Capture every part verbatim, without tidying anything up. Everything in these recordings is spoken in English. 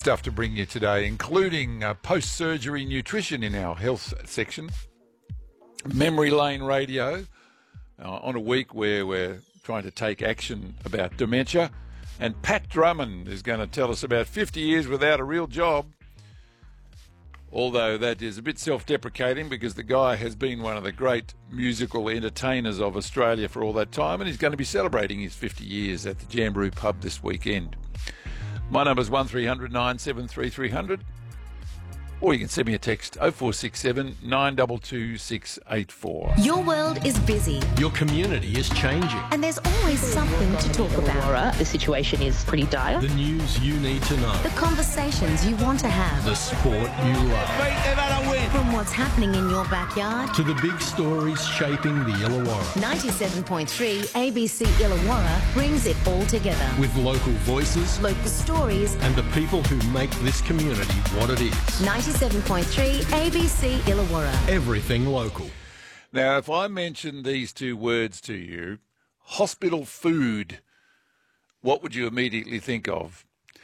stuff to bring you today, including uh, post-surgery nutrition in our health section, Memory Lane Radio, uh, on a week where we're trying to take action about dementia, and Pat Drummond is going to tell us about fifty years without a real job, although that is a bit self-deprecating because the guy has been one of the great musical entertainers of Australia for all that time, and he's going to be celebrating his fifty years at the Jamboree Pub this weekend. My number's one three hundred nine seven three three hundred, or you can send me a text oh four six seven nine two two six eight four. Your world is busy. Your community is changing. And there's always something to talk about. The situation is pretty dire. The news you need to know. The conversations you want to have. The sport you love. From what's happening in your backyard to the big stories shaping the Illawarra. ninety-seven point three A B C Illawarra brings it all together. With local voices, local stories, and the people who make this community what it is. ninety-seven point three A B C Illawarra. Everything local. Now, if I mention these two words to you, hospital food, what would you immediately think of?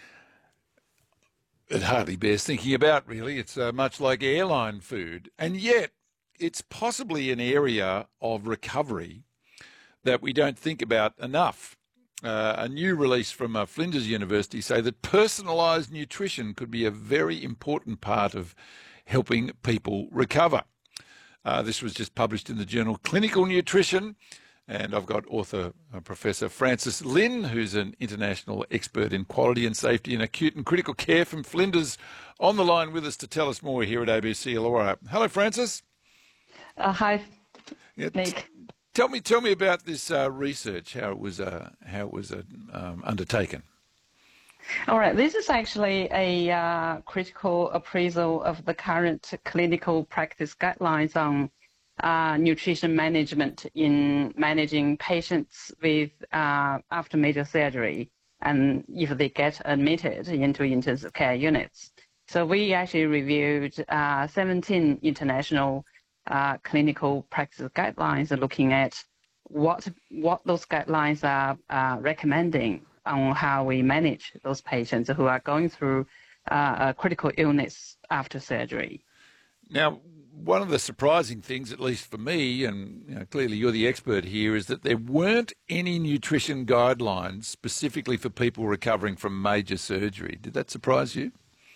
It hardly bears thinking about, really. It's uh, much like airline food. And yet, it's possibly an area of recovery that we don't think about enough. Uh, a new release from uh, Flinders University say that personalised nutrition could be a very important part of helping people recover. Uh, this was just published in the journal Clinical Nutrition, and I've got author uh, Professor Francis Lin, who's an international expert in quality and safety in acute and critical care from Flinders, on the line with us to tell us more here at A B C Illawarra. Hello, Francis. Uh, hi, yeah, Nick. T- tell me, tell me about this uh, research, how it was, uh, how it was uh, um, undertaken. All right, this is actually a uh, critical appraisal of the current clinical practice guidelines on uh, nutrition management in managing patients with uh, after major surgery and if they get admitted into intensive care units. So we actually reviewed uh, seventeen international uh, clinical practice guidelines looking at what what those guidelines are uh, recommending on how we manage those patients who are going through uh, a critical illness after surgery. Now, one of the surprising things, at least for me, and you know, clearly you're the expert here, is that there weren't any nutrition guidelines specifically for people recovering from major surgery. Did that surprise you?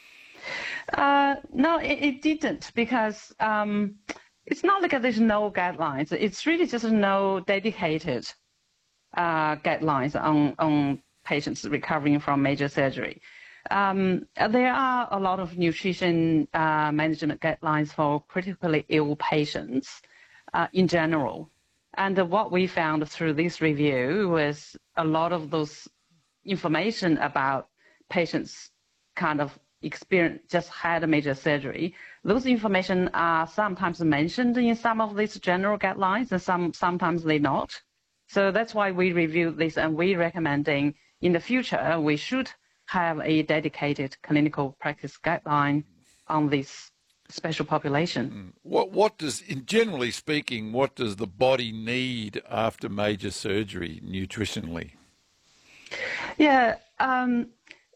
Uh, no, it, it didn't, because um, it's not like there's no guidelines. It's really just no dedicated uh, guidelines on, on patients recovering from major surgery. Um, there are a lot of nutrition uh, management guidelines for critically ill patients uh, in general. And uh, what we found through this review was a lot of those information about patients kind of experience, just had a major surgery. Those information are sometimes mentioned in some of these general guidelines, and some sometimes they're not. So that's why we reviewed this, and we're recommending in the future we should have a dedicated clinical practice guideline on this special population. What, what does, in generally speaking, what does the body need after major surgery nutritionally? Yeah, um,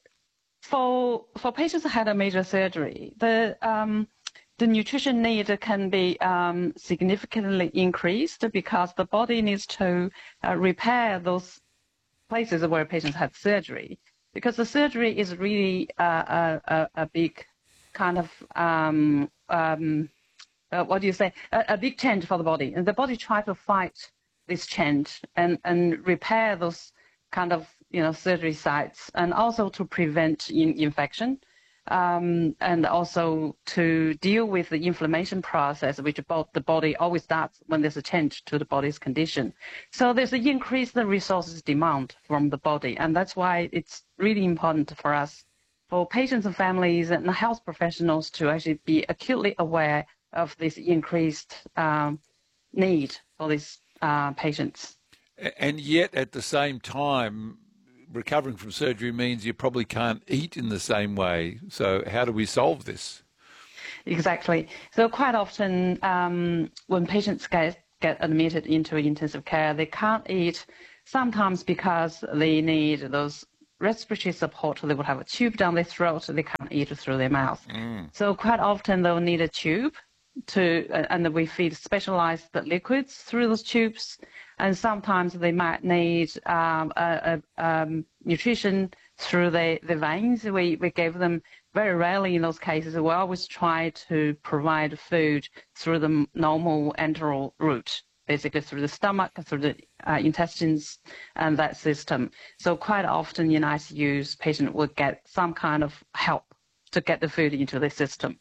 for for patients who had a major surgery, the um, the nutrition need can be um, significantly increased because the body needs to uh, repair those places where patients had surgery. Because the surgery is really uh, a, a big kind of, um, um, uh, what do you say, a, a big change for the body. And the body tries to fight this change and, and repair those kind of, you know, surgery sites, and also to prevent in, infection, um, and also to deal with the inflammation process, which both the body always does when there's a change to the body's condition. So there's an increased resources demand from the body, and that's why it's really important for us, for patients and families and health professionals, to actually be acutely aware of this increased um, need for these uh, patients. And yet, at the same time, recovering from surgery means you probably can't eat in the same way. So how do we solve this? Exactly. So quite often um, when patients get, get admitted into intensive care, they can't eat, sometimes because they need those respiratory support. They will have a tube down their throat. They can't can't eat through their mouth. Mm. So quite often they'll need a tube to, uh, and we feed specialized liquids through those tubes. And sometimes they might need um, a, a, um, nutrition through the, the veins. We, we gave them very rarely in those cases. We always try to provide food through the normal enteral route, basically through the stomach, through the uh, intestines, and that system. So quite often in I C Us, patient will get some kind of help to get the food into the system.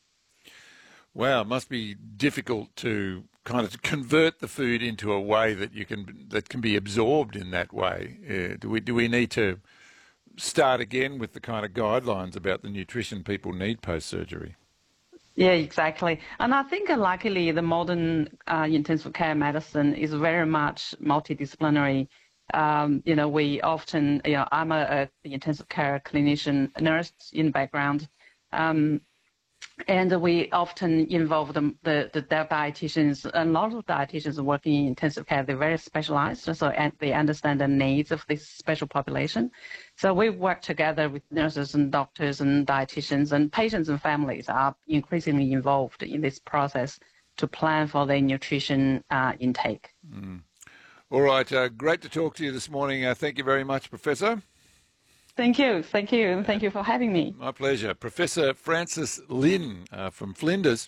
Wow, it must be difficult to kind of convert the food into a way that you can that can be absorbed in that way. Uh, do we do we need to start again with the kind of guidelines about the nutrition people need post-surgery? Yeah, exactly. And I think uh, luckily the modern uh, intensive care medicine is very much multidisciplinary. Um, you know, we often, you know, I'm a, a intensive care clinician, nurse in background. Um, And we often involve the, the, the dietitians. A lot of dietitians working in intensive care, they're very specialized, so and they understand the needs of this special population. So we work together with nurses and doctors and dietitians, and patients and families are increasingly involved in this process to plan for their nutrition uh, intake. Mm. All right, uh, great to talk to you this morning. Uh, thank you very much, Professor. Thank you, thank you, and thank you for having me. My pleasure. Professor Frances Lin uh, from Flinders.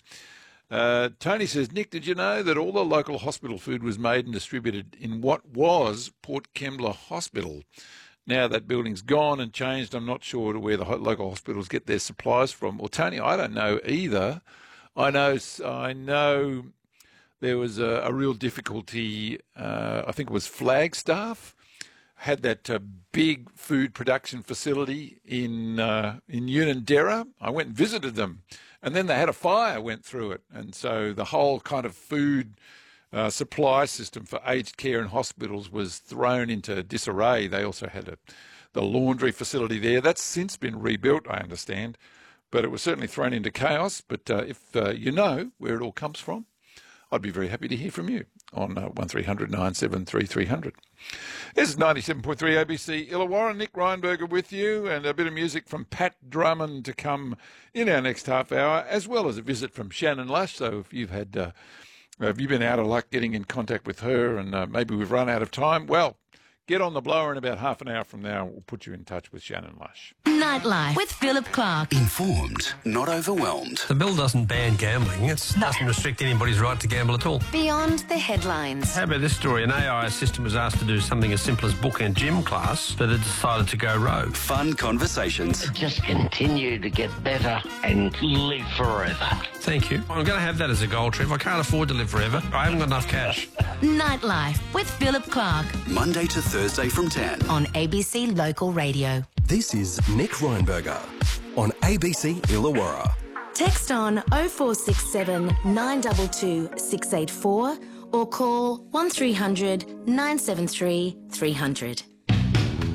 Uh, Tony says, Nick, did you know that all the local hospital food was made and distributed in what was Port Kembla Hospital? Now that building's gone and changed. I'm not sure to where the ho- local hospitals get their supplies from. Well, Tony, I don't know either. I know, I know there was a, a real difficulty, uh, I think it was Flagstaff, had that uh, big food production facility in uh, in Unanderra. I went and visited them, and then they had a fire went through it, and so the whole kind of food uh, supply system for aged care and hospitals was thrown into disarray. They also had a, the laundry facility there. That's since been rebuilt, I understand, but it was certainly thrown into chaos. But uh, if uh, you know where it all comes from, I'd be very happy to hear from you on uh, one three hundred nine seven three three hundred. This is ninety-seven point three A B C Illawarra. Nick Reinberger with you, and a bit of music from Pat Drummond to come in our next half hour, as well as a visit from Shannon Lush. So if you've had, uh, have you been out of luck getting in contact with her, and uh, maybe we've run out of time, well, get on the blower in about half an hour from now. We'll put you in touch with Shannon Lush. Nightlife with Philip Clark. Informed, not overwhelmed. The bill doesn't ban gambling. It doesn't restrict anybody's right to gamble at all. Beyond the headlines. How about this story? An A I assistant was asked to do something as simple as book a gym class, but it decided to go rogue. Fun conversations. Just continue to get better and live forever. Thank you. I'm going to have that as a goal, Trev. I can't afford to live forever. I haven't got enough cash. Nightlife with Philip Clark Monday to Thursday from ten. on A B C Local Radio. This is Nick Reinberger on A B C Illawarra. Text on oh four six seven, nine two two, six eight four or call one three hundred, nine seven three, three hundred.